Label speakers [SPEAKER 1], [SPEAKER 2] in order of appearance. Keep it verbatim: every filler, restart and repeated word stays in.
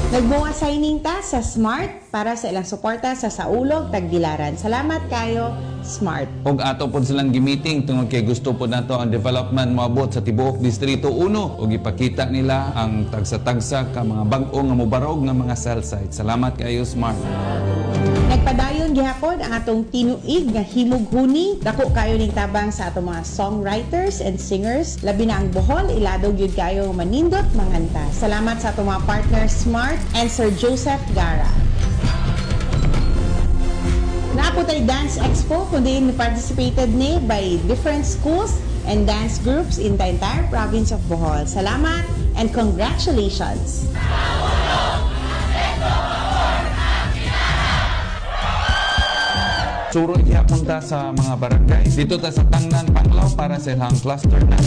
[SPEAKER 1] Nagbunga signing ta sa Smart para sa ilang suporta sa Saulog, Tagbilaran. Salamat kayo, Smart.
[SPEAKER 2] Og ato pod silang gimiting tungod kay gusto po nato ang development moabot sa tibuok Distrito one ug ipakita nila ang tagsa-tagsa ka mga bag-o nga mobarog nga mga cell site. Salamat kayo, Smart.
[SPEAKER 1] Nagpadayon gihapon ang atong tinuig nga himog-huni. Dako kayo ning tabang sa atong mga songwriters and singers. Labi na ang Bohol, iladog yun kayo manindot manganta. Salamat sa atong mga partner Smart and Sir Joseph Gara. Naapotay Dance Expo kundi participated ni by different schools and dance groups in the entire province of Bohol. Salamat and congratulations!
[SPEAKER 2] Surod gihapon ta sa mga barangay. Dito ta sa Tangnan, Panglao para sa ilang cluster na